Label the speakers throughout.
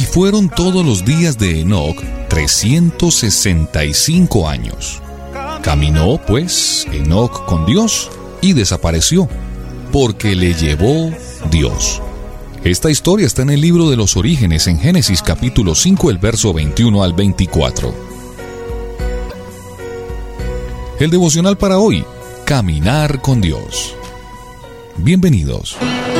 Speaker 1: fueron todos los días de Enoc 365 años. Caminó, pues, Enoc con Dios y desapareció, porque le llevó Dios. Esta historia está en el libro de los Orígenes, en Génesis capítulo 5, el verso 21 al 24. El devocional para hoy: caminar con Dios. Bienvenidos.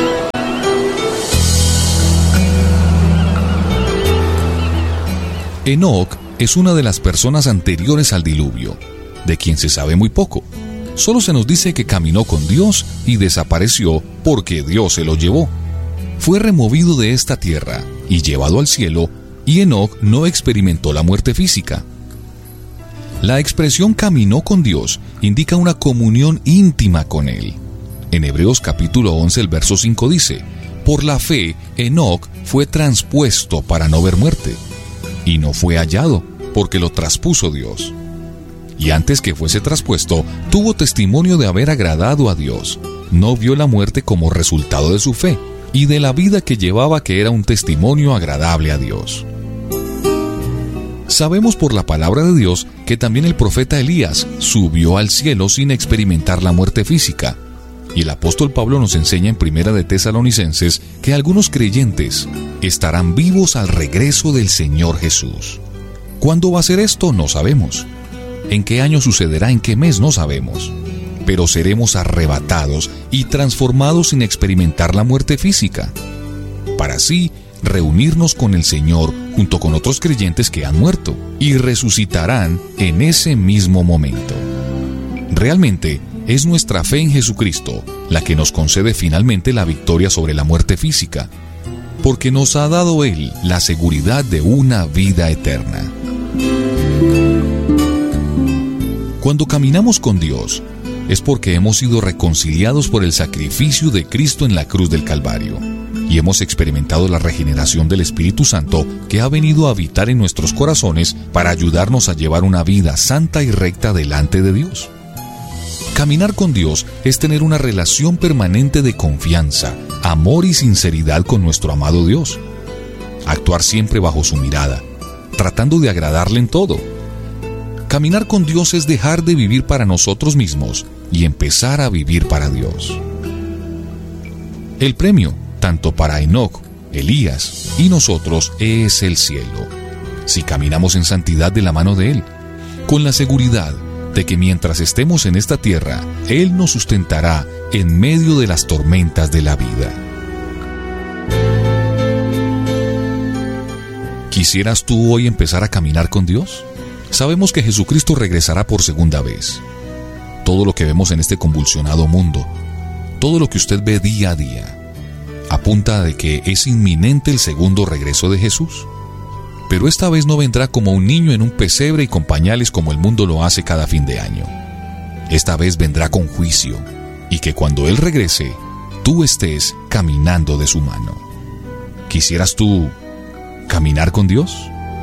Speaker 1: Enoc es una de las personas anteriores al diluvio, de quien se sabe muy poco. Solo se nos dice que caminó con Dios y desapareció porque Dios se lo llevó. Fue removido de esta tierra y llevado al cielo, y Enoc no experimentó la muerte física. La expresión caminó con Dios indica una comunión íntima con Él. En Hebreos capítulo 11, el verso 5 dice: por la fe, Enoc fue traspuesto para no ver muerte, y no fue hallado, porque lo traspuso Dios. Y antes que fuese traspuesto, tuvo testimonio de haber agradado a Dios. No vio la muerte como resultado de su fe, y de la vida que llevaba, que era un testimonio agradable a Dios. Sabemos por la palabra de Dios que también el profeta Elías subió al cielo sin experimentar la muerte física. Y el apóstol Pablo nos enseña en Primera de Tesalonicenses que algunos creyentes estarán vivos al regreso del Señor Jesús. ¿Cuándo va a ser esto? No sabemos. ¿En qué año sucederá? ¿En qué mes? No sabemos. Pero seremos arrebatados y transformados sin experimentar la muerte física, para así reunirnos con el Señor junto con otros creyentes que han muerto y resucitarán en ese mismo momento. Realmente es nuestra fe en Jesucristo la que nos concede finalmente la victoria sobre la muerte física, porque nos ha dado Él la seguridad de una vida eterna. Cuando caminamos con Dios, es porque hemos sido reconciliados por el sacrificio de Cristo en la cruz del Calvario, y hemos experimentado la regeneración del Espíritu Santo que ha venido a habitar en nuestros corazones para ayudarnos a llevar una vida santa y recta delante de Dios. Caminar con Dios es tener una relación permanente de confianza, amor y sinceridad con nuestro amado Dios. Actuar siempre bajo su mirada, tratando de agradarle en todo. Caminar con Dios es dejar de vivir para nosotros mismos y empezar a vivir para Dios. El premio, tanto para Enoc, Elías y nosotros, es el cielo, si caminamos en santidad de la mano de Él, con la seguridad de que mientras estemos en esta tierra, Él nos sustentará en medio de las tormentas de la vida. ¿Quisieras tú hoy empezar a caminar con Dios? Sabemos que Jesucristo regresará por segunda vez. Todo lo que vemos en este convulsionado mundo, todo lo que usted ve día a día, apunta de que es inminente el segundo regreso de Jesús. Pero esta vez no vendrá como un niño en un pesebre y con pañales como el mundo lo hace cada fin de año. Esta vez vendrá con juicio, y que cuando Él regrese, tú estés caminando de su mano. ¿Quisieras tú caminar con Dios?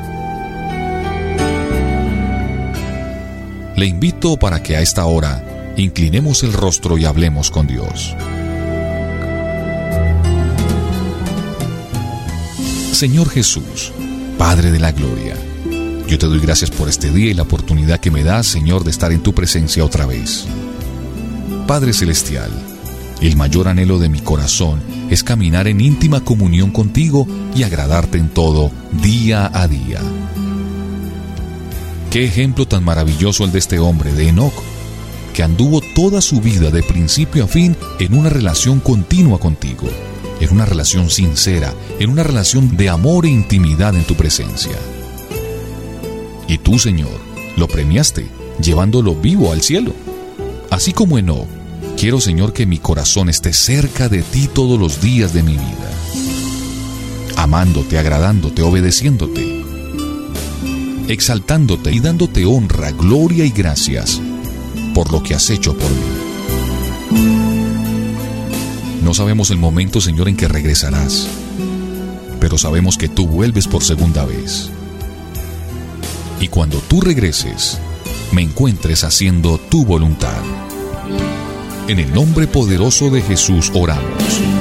Speaker 1: Le invito para que a esta hora inclinemos el rostro y hablemos con Dios. Señor Jesús, Padre de la gloria, yo te doy gracias por este día y la oportunidad que me das, Señor, de estar en tu presencia otra vez. Padre celestial, el mayor anhelo de mi corazón es caminar en íntima comunión contigo y agradarte en todo, día a día. Qué ejemplo tan maravilloso el de este hombre, de Enoc, que anduvo toda su vida de principio a fin en una relación continua contigo, en una relación sincera, en una relación de amor e intimidad en tu presencia. Y tú, Señor, lo premiaste, llevándolo vivo al cielo. Así como Enoc, quiero, Señor, que mi corazón esté cerca de ti todos los días de mi vida, amándote, agradándote, obedeciéndote, exaltándote y dándote honra, gloria y gracias por lo que has hecho por mí. No sabemos el momento, Señor, en que regresarás, pero sabemos que tú vuelves por segunda vez. Y cuando tú regreses, me encuentres haciendo tu voluntad. En el nombre poderoso de Jesús oramos.